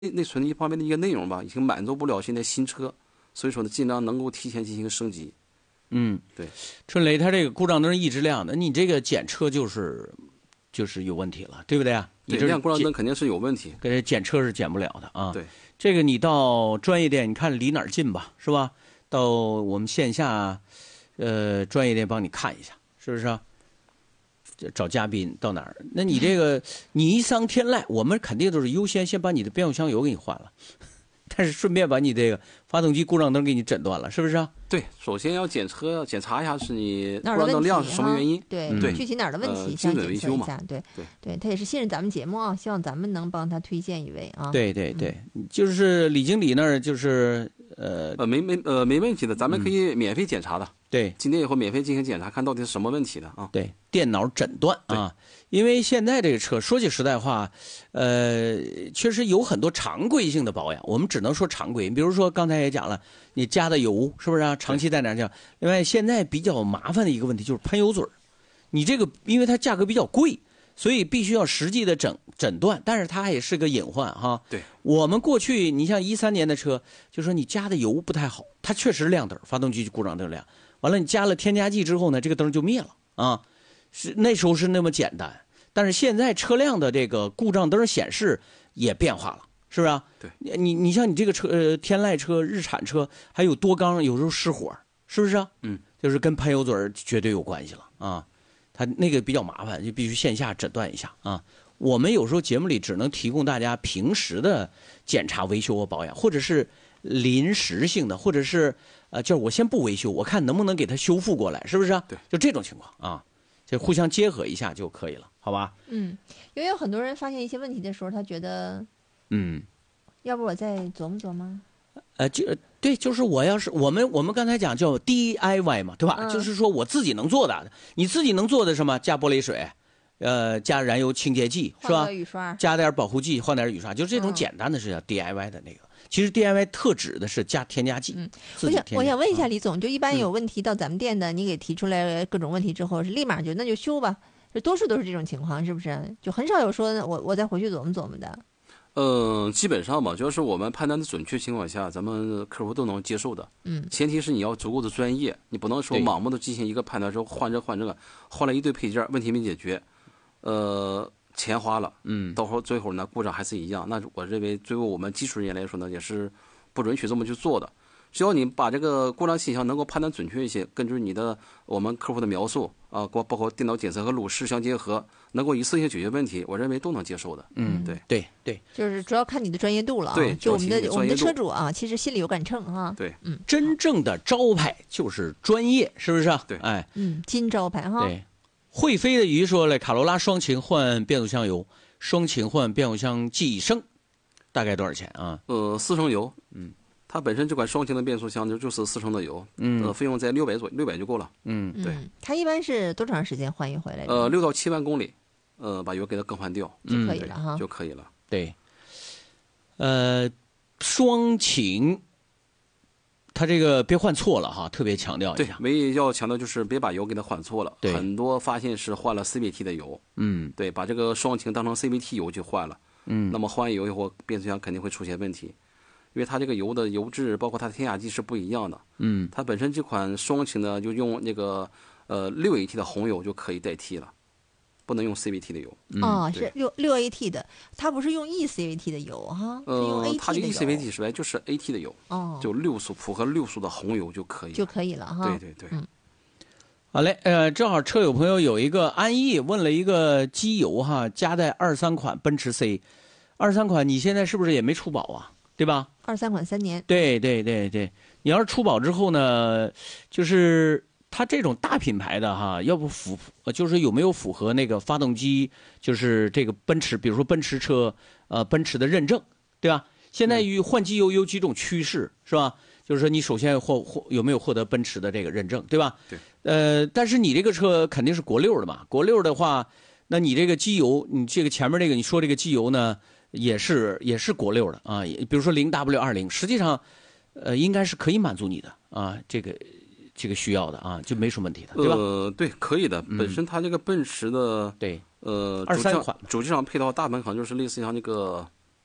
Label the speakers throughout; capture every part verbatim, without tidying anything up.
Speaker 1: 内存一方面的一个内容吧，已经满足不了现在新车，所以说呢，尽量能够提前进行升级。
Speaker 2: 嗯，
Speaker 1: 对，
Speaker 2: 春雷，它这个故障灯一直亮的，你这个检车就是就是有问题了，对不对啊？
Speaker 1: 对，亮故障灯肯定是有问题，
Speaker 2: 跟这检车是检不了的啊。
Speaker 1: 对，
Speaker 2: 这个你到专业店，你看离哪儿近吧，是吧？到我们线下，呃，专业店帮你看一下，是不是啊？找嘉宾到哪儿？那你这个尼桑天籁，我们肯定都是优先先把你的变速箱油给你换了，但是顺便把你这个发动机故障灯给你诊断了，是不是啊？
Speaker 1: 对，首先要检车检查一下是你故
Speaker 3: 哪儿的问题
Speaker 1: 障灯亮是什么原因，
Speaker 3: 对
Speaker 1: 对，
Speaker 3: 具体哪儿的问题，
Speaker 1: 呃
Speaker 3: 先
Speaker 1: 精准维修嘛
Speaker 3: 检测一下。对
Speaker 1: 对
Speaker 3: 对，他也是信任咱们节目啊，希望咱们能帮他推荐一位啊。
Speaker 2: 对对对，就是李经理那儿就是呃
Speaker 1: 呃没没呃没问题的，咱们可以免费检查的。
Speaker 2: 对，
Speaker 1: 今天以后免费进行检查，看到底是什么问题的啊？
Speaker 2: 对，电脑诊断啊，因为现在这个车说句实在话，呃，确实有很多常规性的保养，我们只能说常规。比如说刚才也讲了，你加的油是不是啊？长期在哪儿讲？另外，现在比较麻烦的一个问题就是喷油嘴儿，你这个因为它价格比较贵，所以必须要实际的诊诊断，但是它也是个隐患哈。
Speaker 1: 对，
Speaker 2: 我们过去你像一三年的车，就说你加的油不太好，它确实亮灯，发动机故障灯亮。完了，你加了添加剂之后呢，这个灯就灭了啊，是那时候是那么简单。但是现在车辆的这个故障灯显示也变化了，是不是啊？
Speaker 1: 对，
Speaker 2: 你你像你这个车，呃，天籁车、日产车，还有多缸，有时候失火，是不是啊？
Speaker 1: 嗯，
Speaker 2: 就是跟喷油嘴绝对有关系了啊。它那个比较麻烦，就必须线下诊断一下啊。我们有时候节目里只能提供大家平时的检查、维修和保养，或者是临时性的，或者是呃，就是我先不维修，我看能不能给它修复过来，是不是啊？
Speaker 1: 对，
Speaker 2: 就这种情况啊，就互相结合一下就可以了，好吧？
Speaker 3: 嗯，因为有很多人发现一些问题的时候，他觉得，
Speaker 2: 嗯，
Speaker 3: 要不我再琢磨琢磨。
Speaker 2: 呃，就对，就是我要是我们我们刚才讲叫 D I Y 嘛，对吧？
Speaker 3: 嗯
Speaker 2: 就是说我自己能做的，你自己能做的什么？加玻璃水，呃，加燃油清洁剂，是吧
Speaker 3: 换个？雨刷。
Speaker 2: 加点保护剂，换点雨刷，就是这种
Speaker 3: 嗯
Speaker 2: 简单的是叫 D I Y 的那个。其实 D I Y 特指的是加添加剂。
Speaker 3: 嗯，
Speaker 2: 自己添加
Speaker 3: 我想我想问一下
Speaker 2: 啊
Speaker 3: 李总，就一般有问题到咱们店的，你给提出来各种问题之后，是立马就那就修吧？这多数都是这种情况，是不是？就很少有说我我再回去琢磨琢磨的。
Speaker 1: 嗯，基本上吧，就是我们判断的准确情况下，咱们客户都能接受的。
Speaker 3: 嗯，
Speaker 1: 前提是你要足够的专业，你不能说
Speaker 2: 对
Speaker 1: 盲目的进行一个判断之后换这换这个，换了一堆配件，问题没解决，呃，钱花了，
Speaker 2: 嗯，
Speaker 1: 到时候最后呢故障还是一样。那我认为，作为我们技术人员来说呢，也是不允许这么去做的。只要你把这个故障现象能够判断准确一些，根据你的我们客户的描述啊，包包括电脑检测和路试相结合，能够一次性解决问题，我认为都能接受的。
Speaker 2: 嗯，
Speaker 1: 对
Speaker 2: 对对，
Speaker 3: 就是主要看你的专业度了啊。
Speaker 1: 对
Speaker 3: 就我们
Speaker 1: 主要
Speaker 3: 的我们的
Speaker 1: 看你的专业度
Speaker 3: 车主啊，其实心里有杆秤啊。
Speaker 1: 对，
Speaker 3: 嗯
Speaker 2: 真正的招牌就是专业，是不是啊？
Speaker 1: 对
Speaker 2: 哎，
Speaker 3: 嗯，金招牌哈。
Speaker 2: 对。会飞的鱼说了，卡罗拉双擎换变速箱油，双擎换变速箱几升，大概多少钱啊？
Speaker 1: 呃，四升油，嗯，它本身这款双擎的变速箱就就是四升的油，
Speaker 2: 嗯
Speaker 1: 呃，费用在六百左六百就够了，
Speaker 2: 嗯，
Speaker 1: 对
Speaker 3: 嗯，它一般是多长时间换一回来的？
Speaker 1: 呃，六到七万公里，呃，把油给它更换掉
Speaker 3: 就可以
Speaker 1: 对
Speaker 3: 了哈。
Speaker 1: 就可以了。
Speaker 2: 对。呃，双擎，它这个别换错了哈，特别强调一
Speaker 1: 对
Speaker 2: 下，。
Speaker 1: 唯一要强调就是别把油给它换错了，
Speaker 2: 对
Speaker 1: 很多发现是换了 C V T 的油，
Speaker 2: 嗯
Speaker 1: 对，把这个双擎当成 C V T 油去换了，
Speaker 2: 嗯
Speaker 1: 那么换完油以后，变速箱肯定会出现问题，因为它这个油的油质包括它的添加剂是不一样的，
Speaker 2: 嗯
Speaker 1: 它本身这款双擎呢就用那个呃六 A T 的红油就可以代替了，不能用 C V T 的油。
Speaker 3: 哦，
Speaker 1: 对
Speaker 3: 是六六 A T 的，它不是用 E C V T 的油哈，是用
Speaker 1: 呃
Speaker 3: A，
Speaker 1: 它
Speaker 3: T
Speaker 1: 就
Speaker 3: 的
Speaker 1: E C V T
Speaker 3: 油。
Speaker 1: 是吧？就是 A T 的油，
Speaker 3: 哦，
Speaker 1: 就六速符合六速的红油就可以了。
Speaker 3: 就可以了哈。
Speaker 1: 对对对，
Speaker 3: 嗯
Speaker 2: 好嘞，呃，正好车友朋友有一个安逸问了一个机油哈，加在二三款奔驰 C， 二三款你现在是不是也没出保啊？对吧？
Speaker 3: 二三款三年。
Speaker 2: 对对对对，你要是出保之后呢，就是它这种大品牌的哈，要不符呃就是有没有符合那个发动机，就是这个奔驰，比如说奔驰车，呃，奔驰的认证，对吧？现在与换机油有几种趋势，是吧？就是说你首先获获有没有获得奔驰的这个认证，对吧？
Speaker 1: 对。
Speaker 2: 呃，但是你这个车肯定是国六的嘛，国六的话，那你这个机油，你这个前面这个你说这个机油呢，也是也是国六的啊，比如说零 W 二零，实际上，呃，应该是可以满足你的啊，这个这个需要的啊，就没什么问题的，对吧？
Speaker 1: 呃，对，可以的。本身它这个奔驰的
Speaker 2: 对，
Speaker 1: 呃
Speaker 2: 二三款
Speaker 1: 主机上主机上配套大门好像就是类似像那个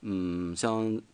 Speaker 1: 嗯，像